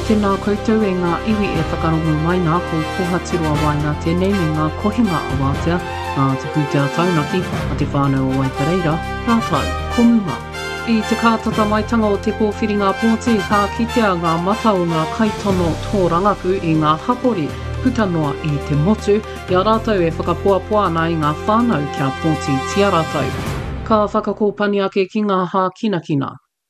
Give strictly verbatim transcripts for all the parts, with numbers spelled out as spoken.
Tēnā koutou e ngā iwi e whakarongo mai nā ko Pohatiroa Waina tēnei me ngā kohinga a wātea, ngā te pūtea taunaki a te whānau o Waipareira, rātau, komuma. I te kātata maitanga o te pōwhiringa pōti ka kitea ngā mata o ngā kaitono tō rangapu i ngā hapori puta noa i te motu, ia rātau e whakapoapoa ana i ngā whānau kia pōti tia rātau. Ka whakakōpani ake ki ngā hā kinakina.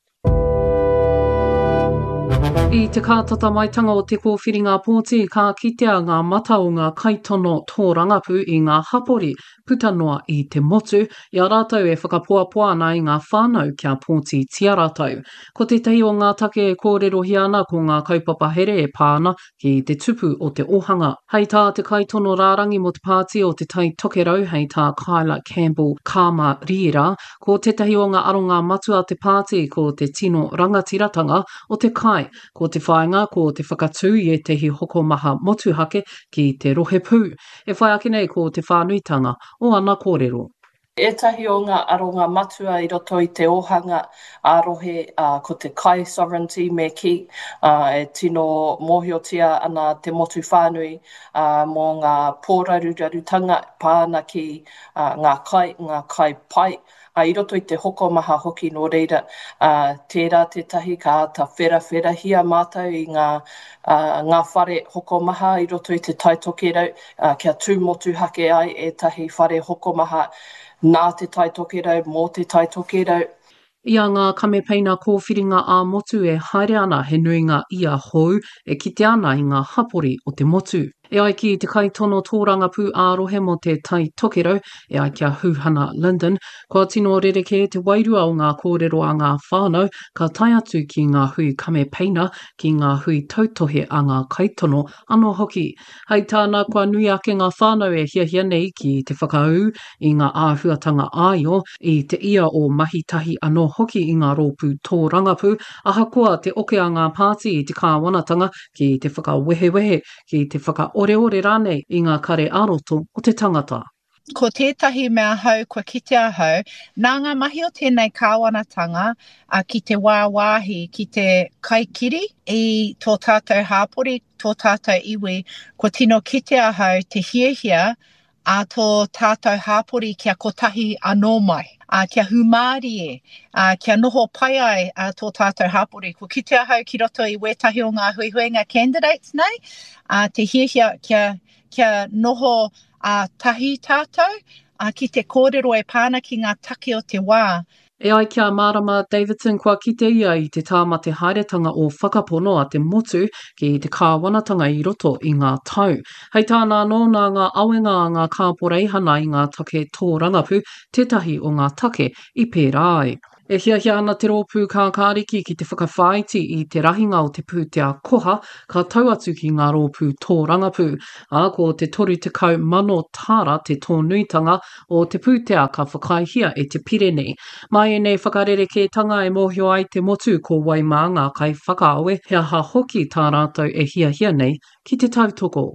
I te kātata maitanga o te kōwhiringa pōti ka kitea ngā mata o ngā kaitono tō rangapu i ngā hapori puta noa i te motu, ia rātau e whakapoapoa ana i ngā whānau kia pōti tia rātau. Ko te tehi o ngā take e kōrerohi ana ko ngā kaupapa here e pāna ki te tupu o te ohanga. Hei tā te kaitono rārangi mo te pāti o te tai tokerau, hei tā Kyla Campbell Kāma Riera, ko te tehi o ngā aronga matua te pāti ko te tino rangatiratanga o te kai, ko te whainga ko te whakatū i e tehi hoko maha motuhake ki te rohe pū. E whai ake nei ko te whānuitanga o ana kōrero. Etahi o ngā aronga matua i roto i te ohanga ārohe uh, ko te kai sovereignty me ki uh, e tino mōhiotia ana te motu whānui uh, mō ngā pōrarurarutanga pāna ki uh, ngā kai, ngā kai pai. A i roto i te hoko maha hoki no reira, uh, tērā te tahi ka ata whera whera hia mātou i ngā, uh, ngā whare hoko maha i roto i te taitokerau, uh, kia tūmotu hake ai e tahi whare hoko maha nā te taitokerau, mō te taitokerau. Ia ngā kamepeina kōwhiringa a motu e haere ana he nuinga ia hou e kite ana i ngā hapori o te motu. E ai ki te kaitono tōranga pū ārohe mo te tai tokerau, e ai kia Huhana Linden, kua tino rereke te wairua o ngā kōrero a ngā whānau, ka tai atu ki ngā hui kamepeina, ki ngā hui tautohe a ngā kaitono anō hoki. Hei tāna kua nui ake ngā whānau e hiahia nei ki te whakaau i ngā āhuatanga āio, i te ia o mahitahi anō hoki i ngā rōpū tōrangapu, aha koa te oke a ngā pāti i te kāwanatanga ki te whakawehewehe, ki te whaka ore ore rānei i ngā kare āroto o te tangata. Ko tētahi mea hau kua kitea hau, nā ngā mahi o tēnei kāwanatanga a ki te wāwāhi, ki te kaikiri i tō tātou hāpori, tō tātou iwi, ko tino kitea hau te hiehia a tō tātou hāpori kia kotahi anō mai. A kia humāri e, a kia noho pai ai a tō tātou hāpori. Ko kitea hau ki roto i wētahi o ngā huihuenga candidates nei, a te hiehia kia, kia noho a tahi tātou, a ki te kōrero e pāna ki ngā take o te wā. E ai kia Marama Davidson kua kite ia i te tāmate haeretanga o whakapono a te motu ki te kāwanatanga i roto i ngā tau. Hei tāna anō nā ngā awenga a ngā kāporeihana i ngā take tōrangapu, tētahi o ngā take i pērā ai. E hiahia ana te rōpū kā kāriki ki te whakawhaiti i te rahinga o te pūtea koha, ka tau atu ki ngā rōpū tōrangapū. A ko te toru te kau mano tāra te tōnuitanga o te pūtea ka whakaihia e te Pirene. Mai e nei whakarereke-tanga e mōhio ai te motu ko Waimanga kai whakaawe, hea ha hoki tā rātou e hiahia nei ki te tautoko.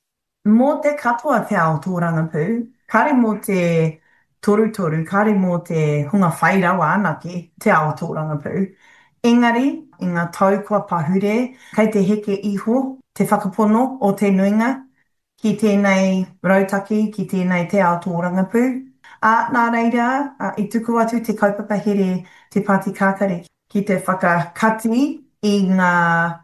Mō te katoa te ao tōrangapū, kare mō te toru-toru, kare mō te hunga whairawa anake te ao tōrangapū. Engari, i ngā tau kua pahure, kai te heke iho, te whakapono o te nuinga, ki tēnei rautaki, ki tēnei te ao tōrangapū. A nā reira, a, i tuku atu te kaupapa here te Pāti Kākare, ki te whakakati i ngā,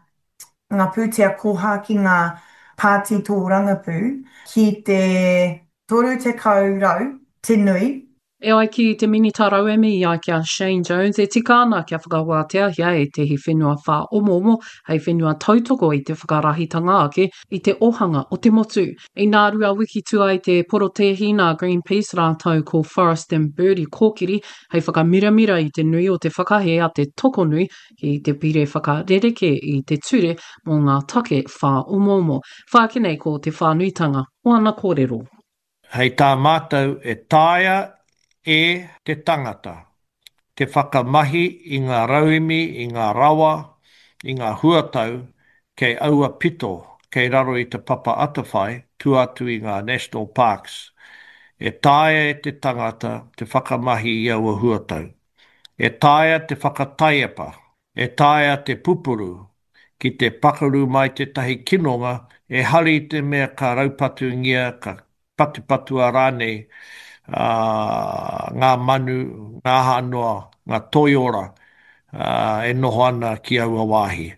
ngā pūtea koha ki ngā Pāti tōrangapū, ki te toru te kaurau, te nui. E ai ki te minitarau emi i ai kia Shane Jones, e tika ana kia whakawātea hia e tehi whenua whā omomo, hei whenua tautoko i te whakarahitanga ake i te ohanga o te motu. I nā rua wiki tua i te porotehina Greenpeace rātau ko Forest and Birdie kōkiri, hei whakamiramira i te nui o te whakahe a te tokonui ki te pire whakarereke i te ture mō ngā take whā omomo. Whākinei ko te whānuitanga o ana kōrero. Hei tā mātou e tāia e te tangata, te whakamahi i ngā rauimi, i ngā rawa, i ngā huatau, kei aua pito, kei raro i te papa atawhai, tu atu i ngā national parks. E tāia e te tangata, te whakamahi i aua huatau. E tāia te whakataiapa, e tāia te pupuru, ki te pakaru mai te tahi kinonga, e hari te mea ka raupatu ngia, ka patupatu a rānei, uh, ngā manu, ngā hanoa, ngā toiora, uh, e noho ana ki aua wāhi.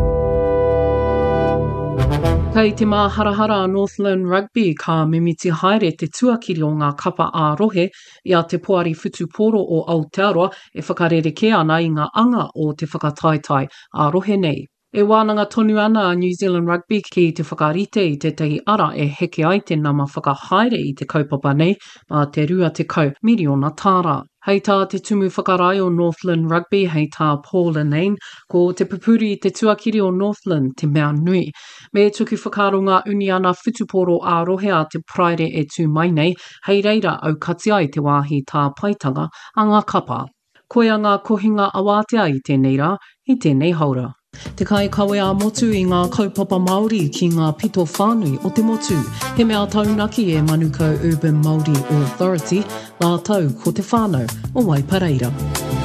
Kei te māharahara a Northland Rugby ka mimiti haere te tuakiri o ngā kapa ā-rohe ia te poari whutuporo o Aotearoa e whakarereke ana i ngā anga o te whakataetai ā-rohe nei. E wānanga tonu ana a New Zealand Rugby ki te whakarite i te tehi ara e heke ai te nama whakahaere i te kaupapa nei ma te rua te kau miriona tāra. Hei tā te tumu whakarai o Northland Rugby, hei tā Paul Anane, ko te pupuri i te tuakiri o Northland te mea nui. Me tuku whakaronga uni ana whutuporo ā-rohe a te praere e tū mai nei, hei reira au kati ai te wāhi tā paitanga a ngā kapa. Koia ngā kohinga awātea i tēnei rā, i tēnei haura. Te kai kawe a motu i ngā kaupapa Māori ki ngā pito whānui o te motu. He mea taunaki e Manukau Urban Māori Authority, la tau ko te whānau o Waipareira.